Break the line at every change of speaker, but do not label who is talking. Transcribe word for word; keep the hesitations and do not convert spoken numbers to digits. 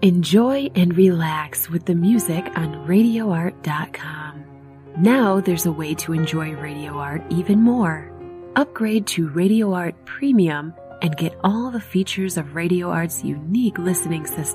Enjoy and relax with the music on radio art dot com. Now there's a way to enjoy Radio Art even more. Upgrade to Radio Art Premium and get all the features of Radio Art's unique listening system.